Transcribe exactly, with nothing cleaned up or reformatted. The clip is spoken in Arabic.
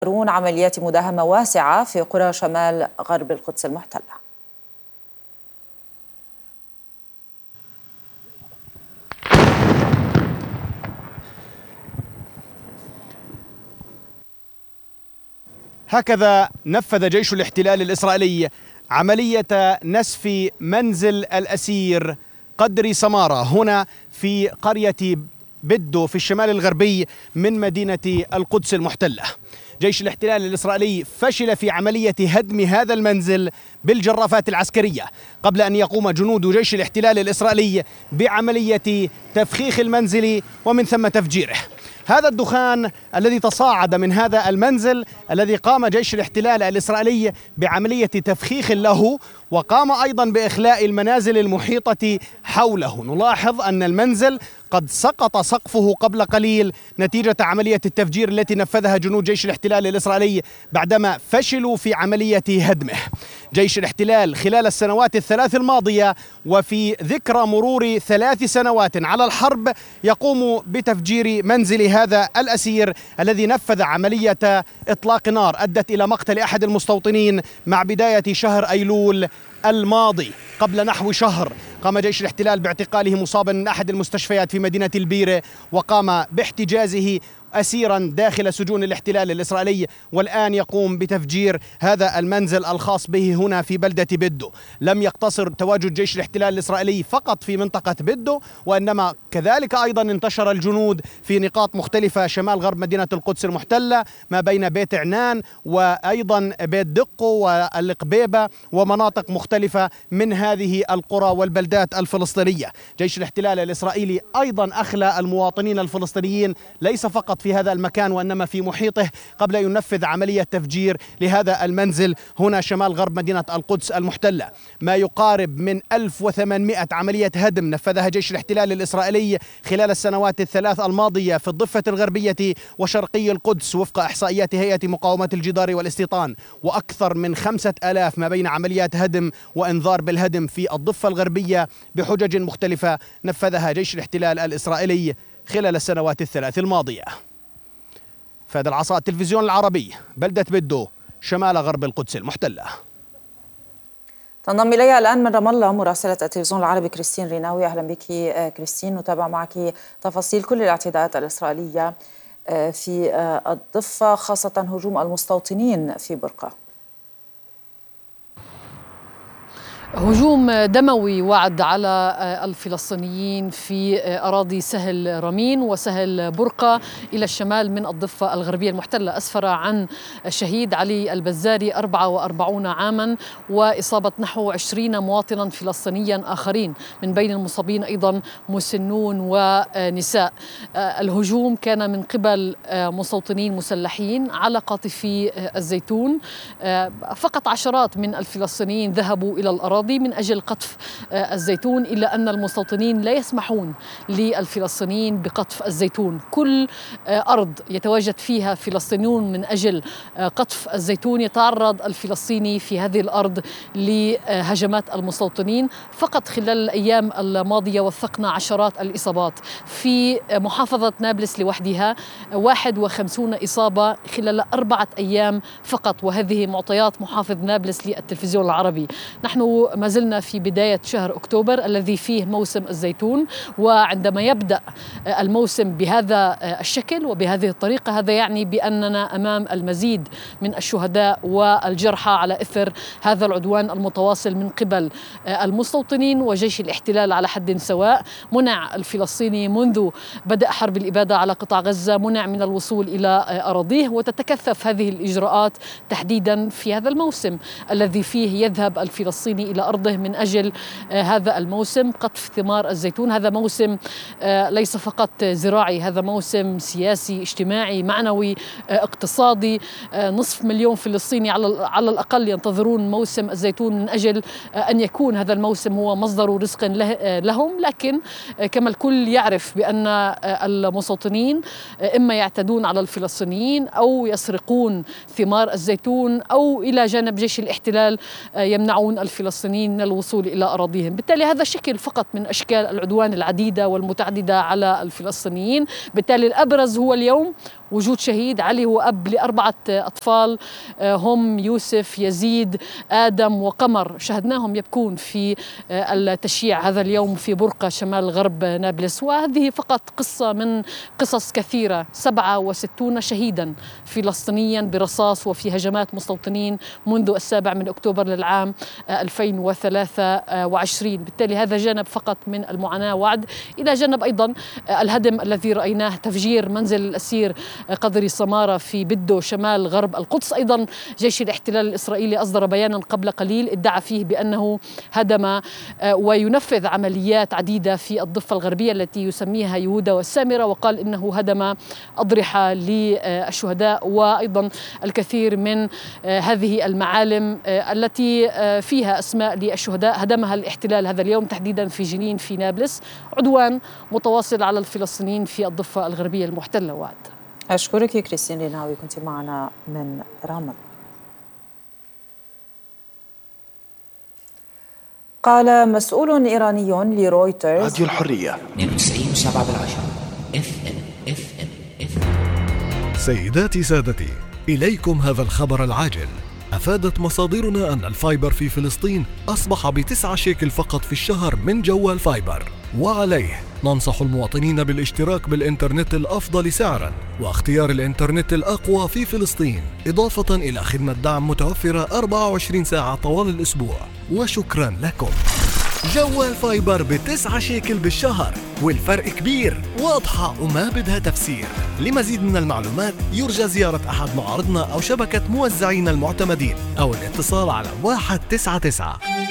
عمليات مداهمة واسعة في قرى شمال غرب القدس المحتلة. هكذا نفذ جيش الاحتلال الإسرائيلي عملية نسف منزل الأسير قدري سمارة هنا في قرية بدو في الشمال الغربي من مدينة القدس المحتلة. جيش الاحتلال الإسرائيلي فشل في عملية هدم هذا المنزل بالجرافات العسكرية قبل أن يقوم جنود جيش الاحتلال الإسرائيلي بعملية تفخيخ المنزل ومن ثم تفجيره. هذا الدخان الذي تصاعد من هذا المنزل الذي قام جيش الاحتلال الإسرائيلي بعملية تفخيخ له، وقام أيضا بإخلاء المنازل المحيطة حوله. نلاحظ أن المنزل قد سقط سقفه قبل قليل نتيجة عملية التفجير التي نفذها جنود جيش الاحتلال الإسرائيلي بعدما فشلوا في عملية هدمه. جيش الاحتلال خلال السنوات الثلاث الماضية وفي ذكرى مرور ثلاث سنوات على الحرب يقوم بتفجير منزل هذا الأسير الذي نفذ عملية إطلاق نار أدت إلى مقتل أحد المستوطنين مع بداية شهر أيلول الماضي. قبل نحو شهر قام جيش الاحتلال باعتقاله مصابا من أحد المستشفيات في مدينة البيرة، وقام باحتجازه أسيرا داخل سجون الاحتلال الإسرائيلي، والآن يقوم بتفجير هذا المنزل الخاص به هنا في بلدة بدو. لم يقتصر تواجد جيش الاحتلال الإسرائيلي فقط في منطقة بدو، وإنما كذلك أيضا انتشر الجنود في نقاط مختلفة شمال غرب مدينة القدس المحتلة ما بين بيت عنان وأيضا بيت دقو والقبيبة ومناطق مختلفة من هذه القرى والبلدات الفلسطينية. جيش الاحتلال الإسرائيلي أيضا أخلى المواطنين الفلسطينيين ليس فقط في هذا المكان وإنما في محيطه قبل أن ينفذ عملية تفجير لهذا المنزل هنا شمال غرب مدينة القدس المحتلة. ما يقارب من ألف وثمانمئة عملية هدم نفذها جيش الاحتلال الإسرائيلي خلال السنوات الثلاث الماضية في الضفة الغربية وشرقي القدس وفق إحصائيات هيئة مقاومة الجدار والاستيطان، وأكثر من خمسة آلاف ما بين عمليات هدم وإنذار بالهدم في الضفة الغربية بحجج مختلفة نفذها جيش الاحتلال الإسرائيلي خلال السنوات الثلاث الماضية. فهد العصا، التلفزيون العربي، بلدة بدو، شمال غرب القدس المحتلة. تنضم إلي الآن من رام الله مراسلة التلفزيون العربي كريستين ريناوي. أهلا بك كريستين، نتابع معك تفاصيل كل الاعتداءات الإسرائيلية في الضفة، خاصة هجوم المستوطنين في برقة. هجوم دموي وعد على الفلسطينيين في أراضي سهل رمين وسهل برقة إلى الشمال من الضفة الغربية المحتلة، أسفر عن الشهيد علي البزاري أربعة وأربعين عاما وإصابة نحو عشرين مواطنا فلسطينيا آخرين، من بين المصابين أيضا مسنون ونساء. الهجوم كان من قبل مستوطنين مسلحين على قاطفي الزيتون. فقط عشرات من الفلسطينيين ذهبوا إلى الأراضي من أجل قطف الزيتون، إلا أن المستوطنين لا يسمحون للفلسطينيين بقطف الزيتون. كل أرض يتواجد فيها فلسطينيون من أجل قطف الزيتون يتعرض الفلسطيني في هذه الأرض لهجمات المستوطنين. فقط خلال الأيام الماضية وثقنا عشرات الإصابات في محافظة نابلس لوحدها، واحد وخمسين إصابة خلال أربعة أيام فقط، وهذه معطيات محافظ نابلس للتلفزيون العربي. نحن ما زلنا في بداية شهر أكتوبر الذي فيه موسم الزيتون، وعندما يبدأ الموسم بهذا الشكل وبهذه الطريقة هذا يعني بأننا أمام المزيد من الشهداء والجرحى على إثر هذا العدوان المتواصل من قبل المستوطنين وجيش الاحتلال على حد سواء. منع الفلسطيني منذ بدء حرب الإبادة على قطاع غزة منع من الوصول إلى أراضيه، وتتكثف هذه الإجراءات تحديدا في هذا الموسم الذي فيه يذهب الفلسطيني إلى أرضه من أجل هذا الموسم قطف ثمار الزيتون. هذا موسم ليس فقط زراعي، هذا موسم سياسي اجتماعي معنوي اقتصادي. نصف مليون فلسطيني على على الأقل ينتظرون موسم الزيتون من أجل أن يكون هذا الموسم هو مصدر رزق لهم. لكن كما الكل يعرف بأن المستوطنين إما يعتدون على الفلسطينيين أو يسرقون ثمار الزيتون أو إلى جانب جيش الاحتلال يمنعون الفلسطينيين الفلسطينيين من الوصول إلى أراضيهم. بالتالي هذا شكل فقط من أشكال العدوان العديدة والمتعددة على الفلسطينيين. بالتالي الأبرز هو اليوم وجود شهيد. علي هو أب لأربعة أطفال هم يوسف، يزيد، آدم وقمر. شاهدناهم يبكون في التشييع هذا اليوم في برقة شمال غرب نابلس. وهذه فقط قصة من قصص كثيرة. سبعة وستون شهيدا فلسطينيا برصاص وفي هجمات مستوطنين منذ السابع من أكتوبر للعام ألفين وثلاثة وعشرين. بالتالي هذا جانب فقط من المعاناة وعد، إلى جانب أيضا الهدم الذي رأيناه، تفجير منزل الأسير قدري سمارة في بدو شمال غرب القدس. أيضا جيش الاحتلال الإسرائيلي أصدر بيانا قبل قليل ادعى فيه بأنه هدم وينفذ عمليات عديدة في الضفة الغربية التي يسميها يهودا والسامرة، وقال إنه هدم أضرحة للشهداء وأيضا الكثير من هذه المعالم التي فيها أسماء للشهداء هدمها الاحتلال هذا اليوم، تحديدا في جنين في نابلس. عدوان متواصل على الفلسطينيين في الضفة الغربية المحتلة. وعد أشكرك كريستين ريناوي، كنت معنا من رام الله. قال مسؤول إيراني لرويترز راديو الحرية اثنين وتسعين وسبعة بالعشرة اف ام اف ام اف ام. سيداتي سادتي، إليكم هذا الخبر العاجل. أفادت مصادرنا أن الفايبر في فلسطين أصبح بتسعة شيكل فقط في الشهر من جوال فايبر، وعليه ننصح المواطنين بالاشتراك بالإنترنت الأفضل سعراً واختيار الإنترنت الأقوى في فلسطين، إضافة إلى خدمة دعم متوفرة أربعة وعشرين ساعة طوال الأسبوع. وشكراً لكم. جوال فايبر بتسعة شيكل بالشهر، والفرق كبير، واضحة وما بدها تفسير. لمزيد من المعلومات يرجى زيارة أحد معارضنا أو شبكة موزعين المعتمدين أو الاتصال على واحد تسعة تسعة.